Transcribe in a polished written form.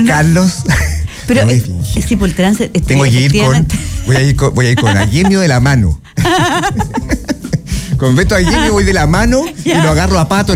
Carlos. Pero no sí, por el trance. Tengo que ir voy a ir con Aguemio de la mano. Con Beto Aguemio voy de la mano y lo agarro a pato.